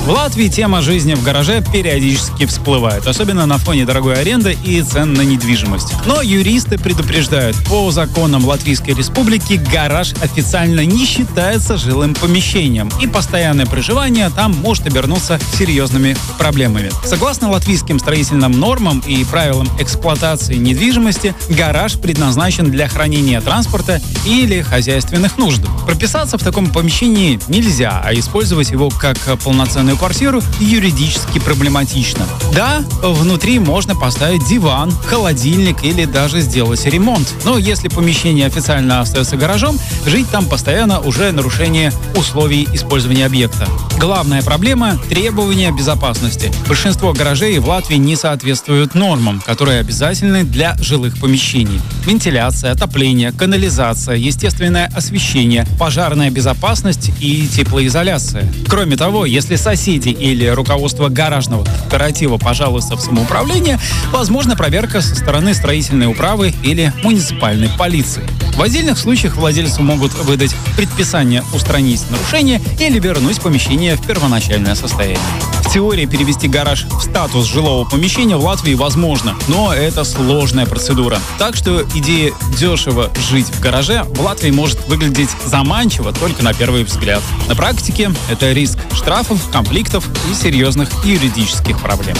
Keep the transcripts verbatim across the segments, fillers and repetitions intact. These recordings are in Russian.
В Латвии тема жизни в гараже периодически всплывает, особенно на фоне дорогой аренды и цен на недвижимость. Но юристы предупреждают, по законам Латвийской Республики гараж официально не считается жилым помещением, и постоянное проживание там может обернуться серьезными проблемами. Согласно латвийским строительным нормам и правилам эксплуатации недвижимости, гараж предназначен для хранения транспорта или хозяйственных нужд. Прописаться в таком помещении нельзя, а использовать его как полноценную квартиру юридически проблематично. Да, внутри можно поставить диван, холодильник или даже сделать ремонт. Но если помещение официально остается гаражом, жить там постоянно уже нарушение условий использования объекта. Главная проблема – требования безопасности. Большинство гаражей в Латвии не соответствуют нормам, которые обязательны для жилых помещений. Вентиляция, отопление, канализация, естественное освещение, пожарная безопасность и теплоизоляция. Кроме того, если соседи или руководство гаражного кооператива пожалуются в самоуправление, возможна проверка со стороны строительной управы или муниципальной полиции. В отдельных случаях владельцу могут выдать предписание устранить нарушение или вернуть помещение в первоначальное состояние. В теории перевести гараж в статус жилого помещения в Латвии возможно, но это сложная процедура. Так что идея дешево жить в гараже в Латвии может выглядеть заманчиво только на первый взгляд. На практике это риск штрафов, конфликтов и серьезных юридических проблем.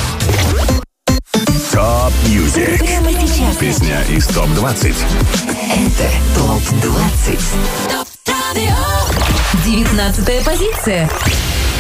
Топ Мьюзик. Прямо сейчас. Песня из топ двадцать. Это топ двадцать. Девятнадцатая позиция.